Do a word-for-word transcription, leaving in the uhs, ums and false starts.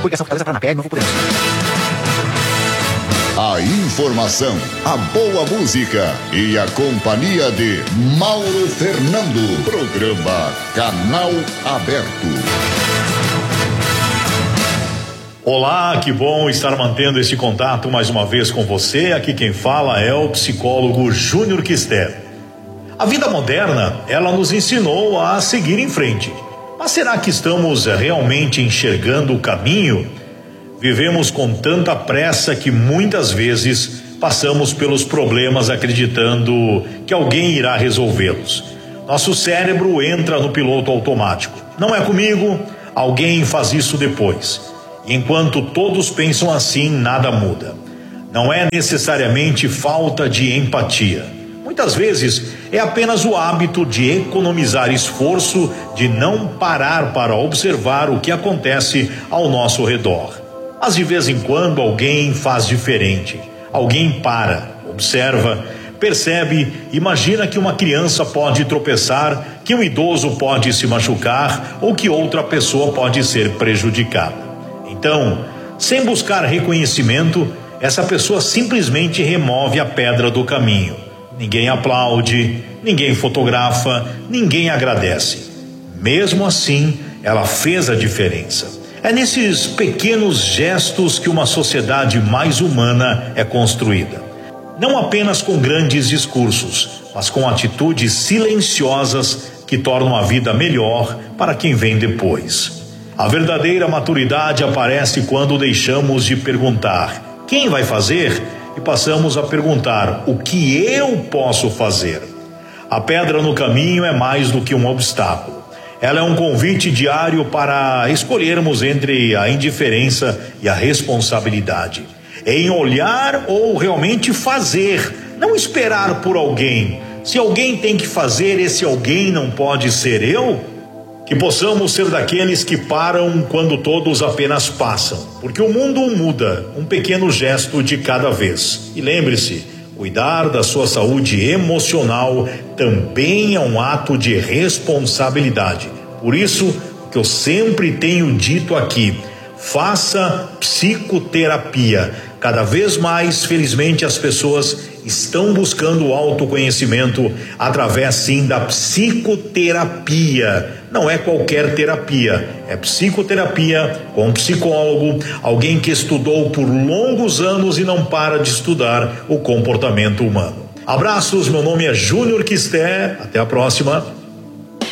Coligação Fortaleza, Paraná, P L, Novo Podemos. A informação, a boa música e a companhia de Mauro Fernando. Programa Canal Aberto. Olá, que bom estar mantendo esse contato mais uma vez com você. Aqui quem fala é o psicólogo Júnior Quister. A vida moderna, ela nos ensinou a seguir em frente. Mas será que estamos realmente enxergando o caminho? Vivemos com tanta pressa que muitas vezes passamos pelos problemas acreditando que alguém irá resolvê-los. Nosso cérebro entra no piloto automático. Não é comigo, alguém faz isso depois. Enquanto todos pensam assim, nada muda. Não é necessariamente falta de empatia. Muitas vezes é apenas o hábito de economizar esforço, de não parar para observar o que acontece ao nosso redor. Mas de vez em quando alguém faz diferente. Alguém para, observa, percebe, imagina que uma criança pode tropeçar, que um idoso pode se machucar ou que outra pessoa pode ser prejudicada. Então, sem buscar reconhecimento, essa pessoa simplesmente remove a pedra do caminho. Ninguém aplaude, ninguém fotografa, ninguém agradece. Mesmo assim, ela fez a diferença. É nesses pequenos gestos que uma sociedade mais humana é construída. Não apenas com grandes discursos, mas com atitudes silenciosas que tornam a vida melhor para quem vem depois. A verdadeira maturidade aparece quando deixamos de perguntar quem vai fazer e passamos a perguntar o que eu posso fazer. A pedra no caminho é mais do que um obstáculo. Ela é um convite diário para escolhermos entre a indiferença e a responsabilidade. Em olhar ou realmente fazer, não esperar por alguém. Se alguém tem que fazer, esse alguém não pode ser eu? Que possamos ser daqueles que param quando todos apenas passam, porque o mundo muda, um pequeno gesto de cada vez. E lembre-se, cuidar da sua saúde emocional também é um ato de responsabilidade. Por isso, o que eu sempre tenho dito aqui, faça psicoterapia. Cada vez mais, felizmente, as pessoas estão buscando o autoconhecimento através, sim, da psicoterapia. Não é qualquer terapia, é psicoterapia com um psicólogo, alguém que estudou por longos anos e não para de estudar o comportamento humano. Abraços, meu nome é Júnior Quister, até a próxima.